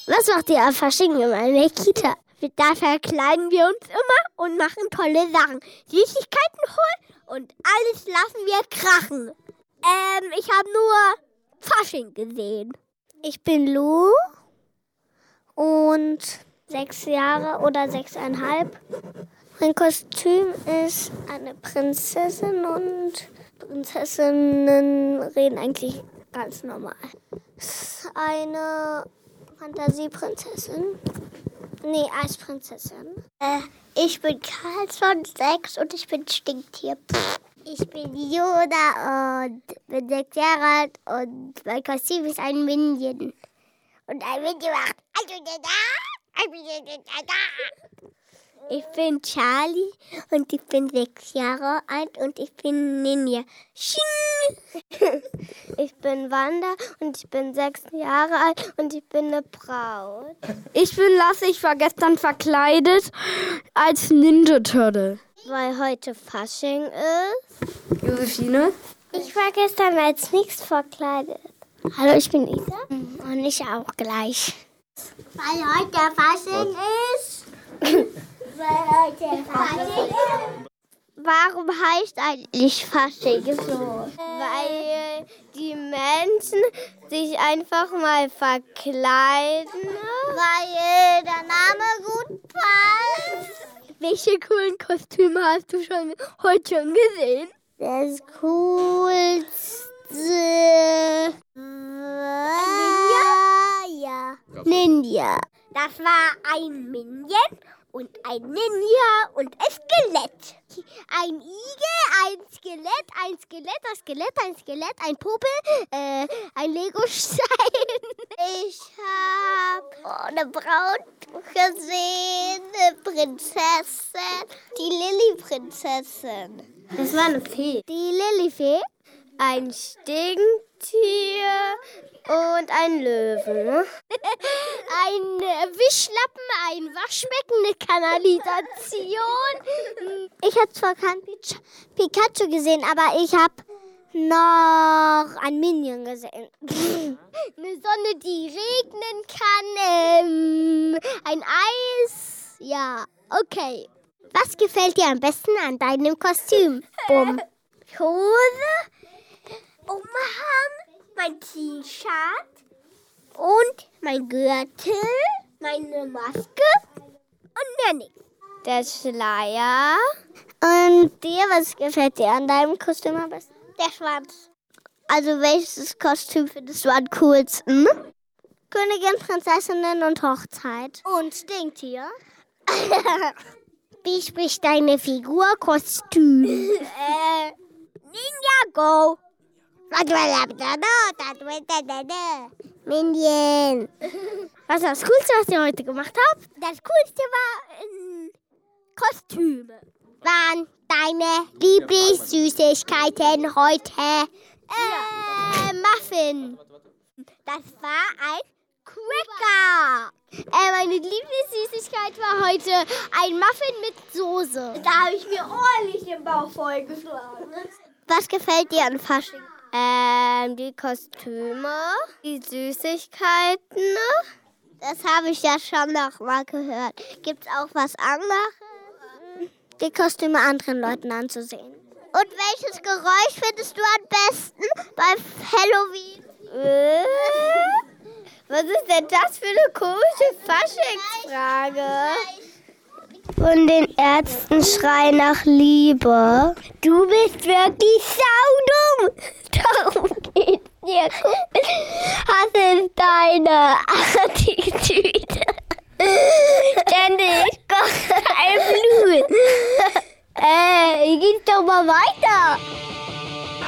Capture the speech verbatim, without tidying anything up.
Was macht ihr am Fasching in meiner Kita? Da verkleiden wir uns immer und machen tolle Sachen. Süßigkeiten holen und alles lassen wir krachen. Ähm, ich habe nur Fasching gesehen. Ich bin Lou und sechs Jahre oder sechseinhalb. Mein Kostüm ist eine Prinzessin und Prinzessinnen reden eigentlich ganz normal. Es ist eine Fantasieprinzessin. Nee, Eisprinzessin. Äh, ich bin Carlson, sechs und ich bin Stinktier. Ich bin Yoda und bin sechs Jahre alt und mein Kostüm ist ein Minion. Und ein Minion macht... Ich bin Charlie und ich bin sechs Jahre alt und ich bin Ninja. Ich bin Wanda und ich bin sechs Jahre alt und ich bin eine Braut. Ich bin Lasse, ich war gestern verkleidet als Ninja Turtle. Weil heute Fasching ist. Josephine? Ich war gestern als nichts verkleidet. Hallo, ich bin Isa. Und ich auch gleich. Weil heute Fasching ist. Weil heute Fasching ist. Warum heißt eigentlich Fasching so? Weil die Menschen sich einfach mal verkleiden. Weil der Name gut passt. Welche coolen Kostüme hast du schon heute schon gesehen? Das coolste. Ninja? Ja. Ninja. Das war ein Minion und ein Ninja und ein Skelett. Ein Igel, ein Skelett, ein Skelett, ein Skelett, ein Skelett, ein Puppe, äh, ein Legostein. Ich habe eine Braut gesehen, eine Prinzessin, die Lilli-Prinzessin. Das war eine Fee. Die Lillifee, ein Stinktier und ein Löwe. Ein Wischlappen, ein Waschbecken, eine Kanalisation. Ich habe zwar kein Pikachu gesehen, aber ich habe noch ein Minion gesehen. Eine Sonne, die regnen kann. Ähm, ein Eis. Ja, okay. Was gefällt dir am besten an deinem Kostüm? Bumm. Hose, Umhang, mein T-Shirt und mein Gürtel, meine Maske und mehr nichts. Der Schleier. Und dir, was gefällt dir an deinem Kostüm am besten? Der Schwanz. Also welches Kostüm findest du am coolsten? Königin, Prinzessinnen und Hochzeit. Und Stinktier. Wie spricht deine Figur Kostüm? äh, Ninja Go. Minion. Was ist das Coolste, was ihr heute gemacht habt? Das Coolste war äh, Kostüme. Waren deine Lieblingssüßigkeiten heute? Äh, Muffin. Das war ein Cracker. Äh, meine Lieblingssüßigkeit war heute ein Muffin mit Soße. Da habe ich mir ordentlich den Bauch vollgeschlagen. Was gefällt dir an Fasching? Ähm, die Kostüme, die Süßigkeiten. Das habe ich ja schon noch mal gehört. Gibt es auch was anderes? Die Kostüme anderen Leuten anzusehen. Und welches Geräusch findest du am besten bei Halloween? Äh? Was ist denn das für eine komische Faschingsfrage? Von den Ärzten Schrei nach Liebe. Du bist wirklich saudumm. Darum geht's dir gut. Das ist deine Attitüde. Ständig kocht ein Blut. Äh, geht's doch mal weiter.